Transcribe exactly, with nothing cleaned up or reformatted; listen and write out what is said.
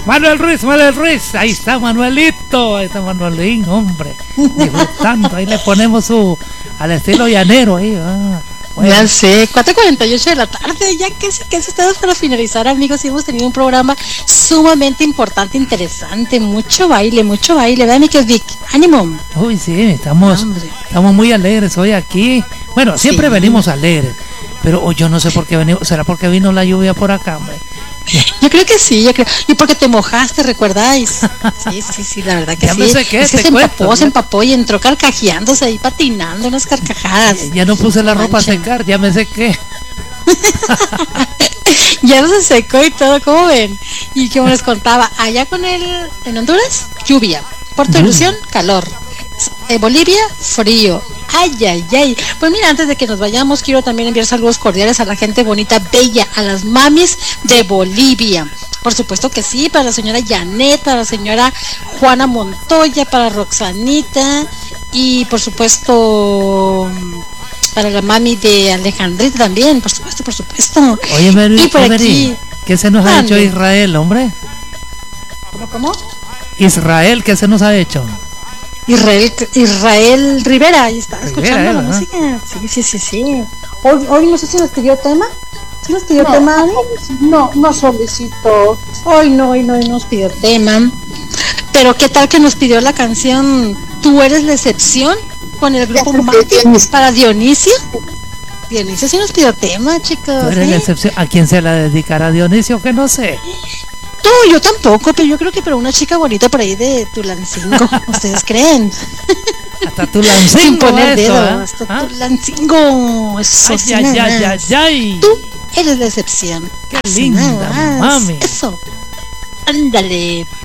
Manuel Ruiz, Manuel Ruiz, ahí está Manuelito, ahí está Manuelín, hombre, disfrutando, ahí le ponemos su, al estilo llanero ahí, ah. Bueno. Ya sé, cuatro cuarenta y ocho de la tarde, ya casi casi estamos para finalizar, amigos, y hemos tenido un programa sumamente importante, interesante, mucho baile, mucho baile, ¿verdad, mi que Vic? ¡Ánimo! Uy, sí, estamos, estamos muy alegres hoy aquí, bueno, siempre sí. Venimos alegres, pero oh, yo no sé por qué venimos, ¿será porque vino la lluvia por acá, hombre? Yo creo que sí, yo creo, y porque te mojaste, ¿recordáis? Sí, sí, sí, la verdad que ya sí. Me sé qué, es que te se cuento, empapó, ya. se empapó y entró carcajeándose ahí, patinando unas carcajadas. Ya, ya no puse la ropa a secar, ya me sequé. Ya no se secó y todo, ¿cómo ven? Y como les contaba, allá con el, en Honduras, lluvia. Puerto Ilusión, calor. En Bolivia, frío. Ay, ay, ay. Pues mira, antes de que nos vayamos, quiero también enviar saludos cordiales a la gente bonita, bella, a las mamis de Bolivia. Por supuesto que sí, para la señora Janet, para la señora Juana Montoya, para Roxanita y por supuesto para la mami de Alejandrita también, por supuesto, por supuesto. Oye, Mary, y por Mary, aquí, ¿qué se nos ha hecho Israel, hombre? ¿Cómo, cómo? Israel, ¿qué se nos ha hecho? Israel, Israel Rivera, ahí está, Rivera, escuchando la ¿no? música. Sí, sí, sí, sí. Hoy, hoy no sé si nos pidió tema. ¿Sí nos pidió no, tema? No, no solicito. Hoy no, hoy no, hoy nos pidió tema. Pero qué tal que nos pidió la canción Tú eres la excepción con el grupo Mati para Dionisio. Dionisio sí nos pidió tema, chicos. Tú eres ¿eh? la excepción. ¿A quién se la dedicará Dionisio? Que no sé. No, yo tampoco, pero yo creo que para una chica bonita por ahí de Tulancingo, ¿ustedes creen? Hasta Tulancingo. Sin poner eso, dedo, ¿eh? hasta ¿Ah? Tulancingo. Eso, Ay, sí, ay, nada ay, más. ay, ay. Tú eres la excepción. Qué Así linda, nada más. mami. Eso. Ándale.